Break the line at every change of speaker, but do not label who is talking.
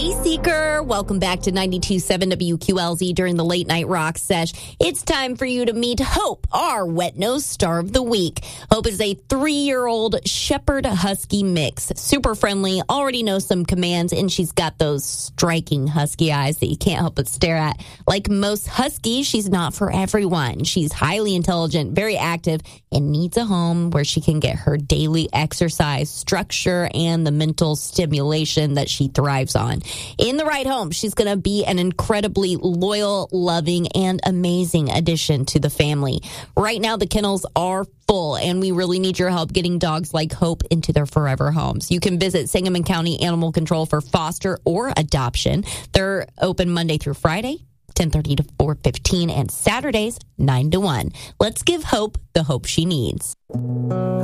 Hey, Seeker. Welcome back to 92.7 WQLZ during the Late Night Rock Sesh. It's time for you to meet Hope, our wet-nosed star of the week. Hope is a 3-year-old Shepherd Husky mix. Super friendly, already knows some commands, and she's got those striking husky eyes that you can't help but stare at. Like most huskies, she's not for everyone. She's highly intelligent, very active, and needs a home where she can get her daily exercise, structure, and the mental stimulation that she thrives on. In the right home, she's going to be an incredibly loyal, loving, and amazing addition to the family. Right now, the kennels are full, and we really need your help getting dogs like Hope into their forever homes. You can visit Sangamon County Animal Control for foster or adoption. They're open Monday through Friday, 10:30 to 4:15, and Saturdays, 9 to 1. Let's give Hope the hope she needs.